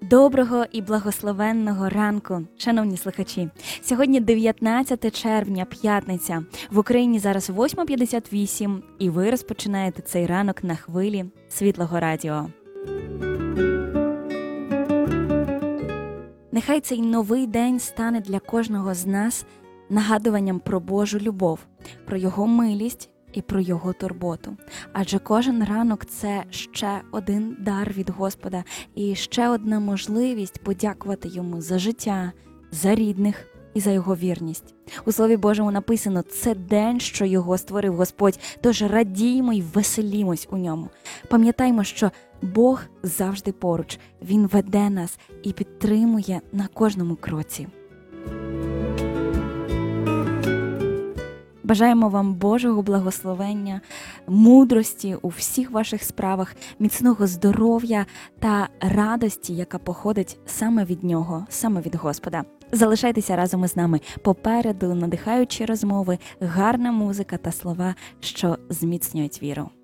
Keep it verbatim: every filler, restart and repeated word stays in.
Доброго і благословенного ранку, шановні слухачі. Сьогодні дев'ятнадцяте червня, п'ятниця. В Україні зараз восьма п'ятдесят вісім, і ви розпочинаєте цей ранок на хвилі Світлого Радіо. Нехай цей новий день стане для кожного з нас нагадуванням про Божу любов, про Його милість і про Його турботу. Адже кожен ранок – це ще один дар від Господа і ще одна можливість подякувати Йому за життя, за рідних і за Його вірність. У Слові Божому написано: «Це день, що Його створив Господь, тож радіймо й веселімось у ньому». Пам'ятаймо, що Бог завжди поруч, Він веде нас і підтримує на кожному кроці. Бажаємо вам Божого благословення, мудрості у всіх ваших справах, міцного здоров'я та радості, яка походить саме від Нього, саме від Господа. Залишайтеся разом із нами. Попереду надихаючі розмови, гарна музика та слова, що зміцнюють віру.